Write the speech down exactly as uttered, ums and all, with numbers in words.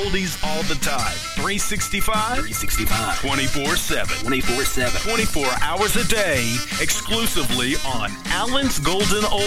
oldies all the time. three sixty-five, three sixty-five, twenty-four seven, twenty-four seven, twenty-four hours a day, exclusively on Allen's Golden Oldies.